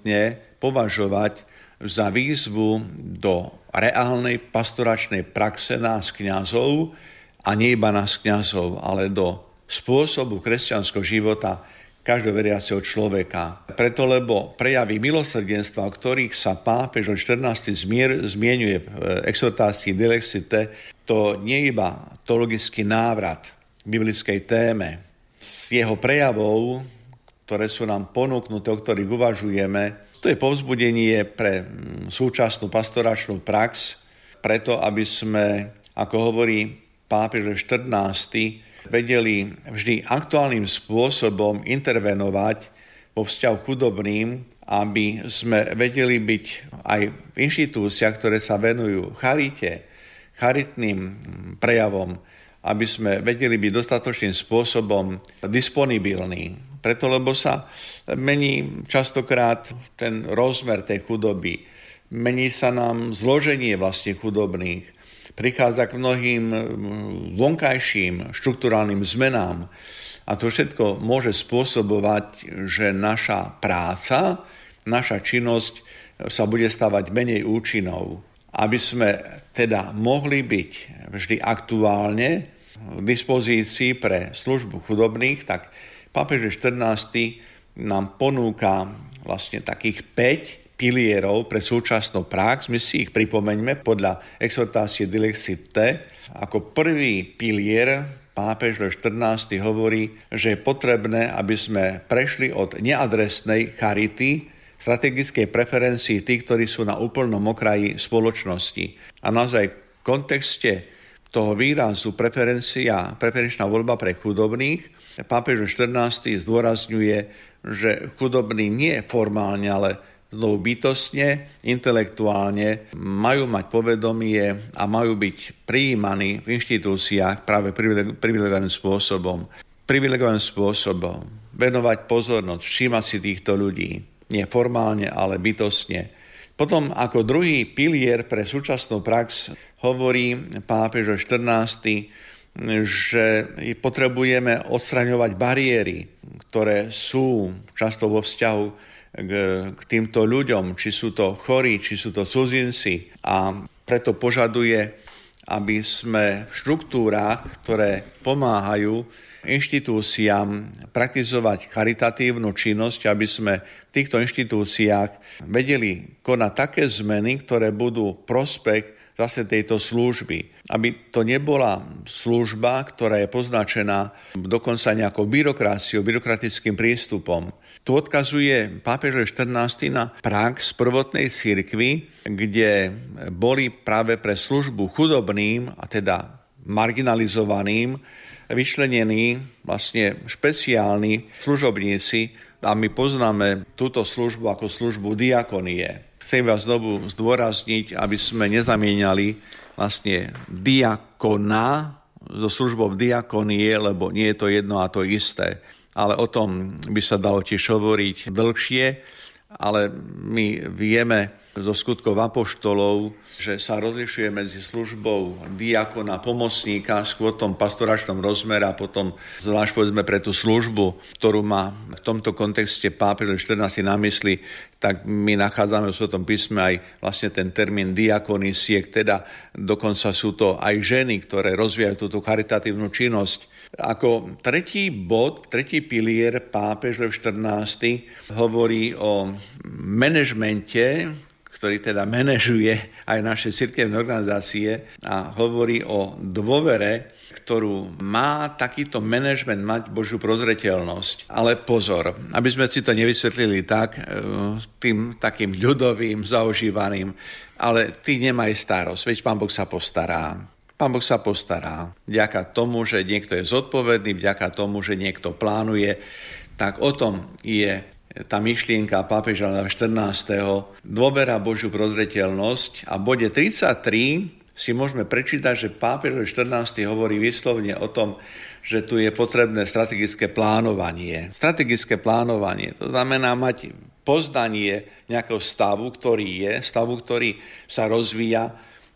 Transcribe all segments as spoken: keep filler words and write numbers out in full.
absolútne považovať za výzvu do reálnej pastoračnej praxe nás kňazov, a nie iba nás kňazov, ale do spôsobu kresťanského života každého veriaceho človeka. Preto, lebo prejavy milosrdenstva, o ktorých sa pápež štrnásty zmier, zmienuje v exhortácii Dilexite, to nie je iba teologický návrat k biblickej téme. Z jeho prejavov, ktoré sú nám ponúknuté, o ktorých uvažujeme, to je povzbudenie pre súčasnú pastoračnú prax, preto aby sme, ako hovorí pápež štrnásty, vedeli vždy aktuálnym spôsobom intervenovať vo vzťahu k chudobným, aby sme vedeli byť aj v inštitúciách, ktoré sa venujú charite, charitným prejavom, aby sme vedeli byť dostatočným spôsobom disponibilní. Preto, lebo sa mení častokrát ten rozmer tej chudoby, mení sa nám zloženie vlastne chudobných, prichádza k mnohým vonkajším štruktúrálnym zmenám a to všetko môže spôsobovať, že naša práca, naša činnosť sa bude stávať menej účinnou. Aby sme teda mohli byť vždy aktuálne v dispozícii pre službu chudobných, tak pápež štrnásty nám ponúka vlastne takých päť pilierov pre súčasnú prax. My si ich pripomeňme podľa exhortácie Dilexite. Ako prvý pilier pápež štrnásty hovorí, že je potrebné, aby sme prešli od neadresnej charity, strategickej preferencii tých, ktorí sú na úplnom okraji spoločnosti. A naozaj v kontexte toho výrazu preferencia, preferenčná voľba pre chudobných, pápež štrnásty zdôrazňuje, že chudobní nie formálne, ale znovu bytostne, intelektuálne majú mať povedomie a majú byť prijímaní v inštitúciách práve privilegovaným spôsobom. Privilegovaným spôsobom venovať pozornosť, všímať si týchto ľudí, nie formálne, ale bytostne. Potom ako druhý pilier pre súčasnú prax hovorí pápež štrnásty, že potrebujeme odstraňovať bariéry, ktoré sú často vo vzťahu k, k týmto ľuďom, či sú to chorí, či sú to cudzinci. A preto požaduje, aby sme v štruktúrách, ktoré pomáhajú inštitúciám praktizovať charitatívnu činnosť, aby sme v týchto inštitúciách vedeli konať také zmeny, ktoré budú prospech zase tejto služby. Aby to nebola služba, ktorá je poznačená dokonca nejakou byrokraciou, byrokratickým prístupom. Tu odkazuje pápež štrnásty na prax prvotnej cirkvi, kde boli práve pre službu chudobným, a teda marginalizovaným, vyčlenení vlastne špeciálni služobníci, a my poznáme túto službu ako službu diakonie. Chcem vás znovu zdôrazniť, aby sme nezamieniali vlastne diakona so službou diakonie, lebo nie je to jedno a to isté. Ale o tom by sa dalo tiež hovoriť dlhšie, ale my vieme zo skutkov apoštolov, že sa rozlišuje medzi službou diakona, pomocníka, skôr v tom pastoračnom rozmere a potom zvlášť povedzme pre tú službu, ktorú má v tomto kontexte pápež štrnásty na mysli, tak my nachádzame v Svetom písme aj vlastne ten termín diakonisiek, teda dokonca sú to aj ženy, ktoré rozvíjajú túto charitatívnu činnosť. Ako tretí bod, tretí pilier pápež štrnásty hovorí o manažmente, ktorý teda manažuje aj naše cirkevné organizácie a hovorí o dôvere, ktorú má takýto manažment mať Božiu prozreteľnosť. Ale pozor, aby sme si to nevysvetlili tak, tým takým ľudovým, zaužívaným, ale ty nemaj starosť, veď Pán Boh sa postará. Pán Boh sa postará. Vďaka tomu, že niekto je zodpovedný, vďaka tomu, že niekto plánuje, tak o tom je tá myšlienka pápeža štrnásteho dôvera Božiu prozreteľnosť. A v bode tridsaťtri si môžeme prečítať, že pápež štrnásty hovorí vyslovne o tom, že tu je potrebné strategické plánovanie. Strategické plánovanie, to znamená mať poznanie nejakého stavu, ktorý je, stavu, ktorý sa rozvíja,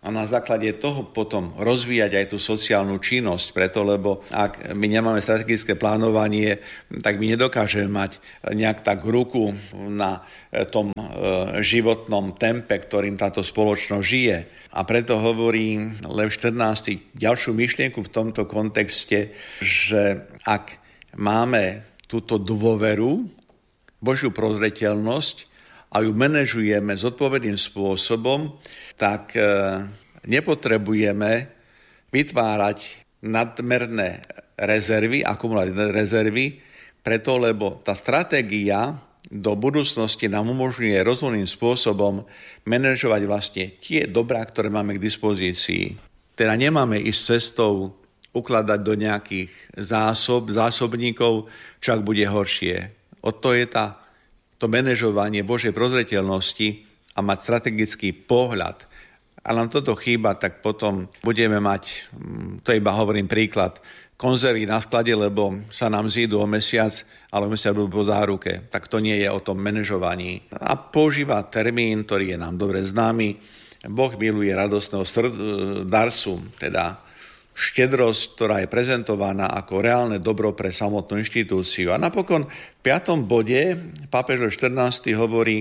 a na základe toho potom rozvíjať aj tú sociálnu činnosť, preto lebo ak my nemáme strategické plánovanie, tak my nedokážeme mať nejak tak ruku na tom životnom tempe, ktorým táto spoločnosť žije. A preto hovorí Lev štrnásty ďalšiu myšlienku v tomto kontexte, že ak máme túto dôveru, Božiu prozreteľnosť a ju manažujeme zodpovedným spôsobom, tak e, nepotrebujeme vytvárať nadmerné rezervy, akumulatívne rezervy, preto lebo tá stratégia do budúcnosti nám umožňuje rozumným spôsobom manažovať vlastne tie dobrá, ktoré máme k dispozícii. Teda nemáme ísť cestou ukladať do nejakých zásob, zásobníkov, čo ak bude horšie. O to je tá, to manažovanie Božej prozreteľnosti a mať strategický pohľad. A nám toto chýba, tak potom budeme mať, to iba hovorím príklad, konzervy na sklade, lebo sa nám zídu o mesiac, ale o mesiac budú po záruke. Tak to nie je o tom manažovaní. A používa termín, ktorý je nám dobre známy. Boh miluje radostného srd- darcu, teda štedrosť, ktorá je prezentovaná ako reálne dobro pre samotnú inštitúciu. A napokon v piatom bode pápež štrnásty hovorí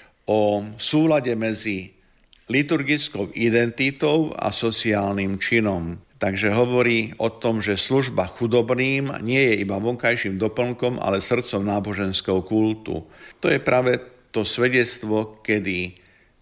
o súlade medzi liturgickou identitou a sociálnym činom. Takže hovorí o tom, že služba chudobným nie je iba vonkajším doplnkom, ale srdcom náboženského kultu. To je práve to svedectvo, kedy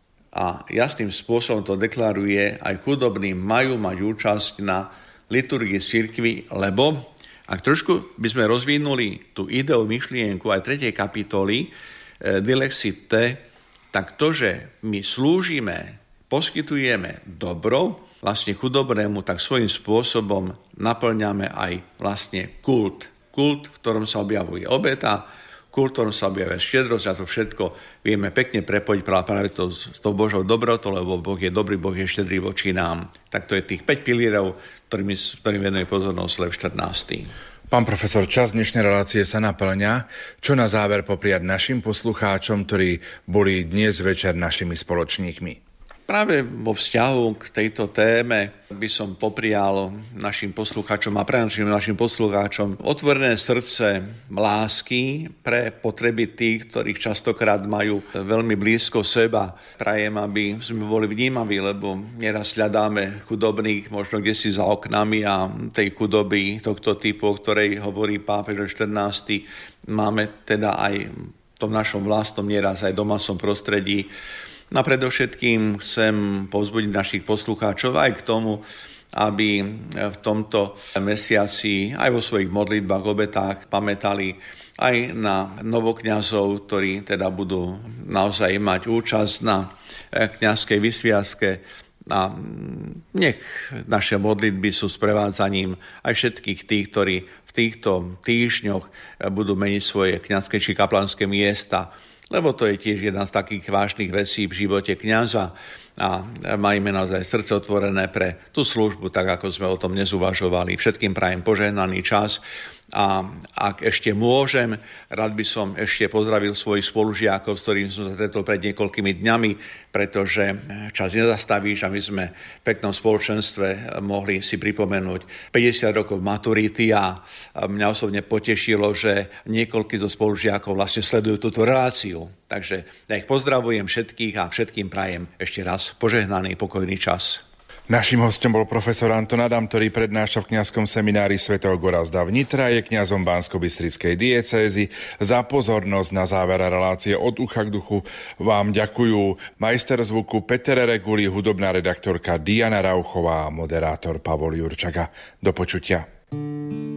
a jasným spôsobom to deklaruje, aj chudobní majú mať účasť na liturgii cirkvi, lebo ak trošku by sme rozvinuli tú ideu, myšlienku aj tretej kapitoly e, Dilexit Te, tak to, že my slúžime, poskytujeme dobro vlastne chudobnému, tak svojím spôsobom naplňame aj vlastne kult. Kult, v ktorom sa objavuje obeta, kult, v ktorom sa objavuje štedrosť a to všetko vieme pekne prepojiť práve to s tou Božou dobrotou, lebo Boh je dobrý, Boh je štedrý voči nám. Tak to je tých päť pilierov, ktorým, ktorým venuje pozornosť Lev štrnásty. Pán profesor, čas dnešnej relácie sa naplňa. Čo na záver popriať našim poslucháčom, ktorí boli dnes večer našimi spoločníkmi? Práve vo vzťahu k tejto téme by som poprial našim poslucháčom a pre našim, našim poslucháčom otvorené srdce lásky pre potreby tých, ktorých častokrát majú veľmi blízko seba. Prajem, aby sme boli vnímaví, lebo nieraz hľadáme chudobných možno kdesi za oknami a tej chudoby tohto typu, o ktorej hovorí pápež štrnásty, máme teda aj v tom našom vlastnom, nieraz aj domácom prostredí. No a predovšetkým chcem povzbudiť našich poslucháčov aj k tomu, aby v tomto mesiaci aj vo svojich modlitbách, obetách pamätali aj na novokňazov, ktorí teda budú naozaj mať účasť na kňazskej vysviacke. A nech naše modlitby sú sprevádzaním aj všetkých tých, ktorí v týchto týždňoch budú meniť svoje kňazské či kaplanské miesta, lebo to je tiež jedna z takých vážnych vecí v živote kňaza a majme naozaj srdce otvorené pre tú službu, tak ako sme o tom dnes uvažovali. Všetkým prajem požehnaný čas a ak ešte môžem, rád by som ešte pozdravil svojich spolužiakov, s ktorými som sa stretol pred niekoľkými dňami, pretože čas nezastavíš a my sme v peknom spoločenstve mohli si pripomenúť päťdesiat rokov maturity a mňa osobne potešilo, že niekoľkí zo spolužiakov vlastne sledujú túto reláciu. Takže ja ich pozdravujem všetkých a všetkým prajem ešte raz požehnaný, pokojný čas. Naším hostom bol profesor Anton Adam, ktorý prednáša v kňazskom seminári svätého Gorazda v Nitra, je kňazom Banskobystrickej diecézy. Za pozornosť na záver relácie Od ucha k duchu vám ďakujú majster zvuku Peter Reguli, hudobná redaktorka Diana Rauchová a moderátor Pavol Jurčaga. Do počutia.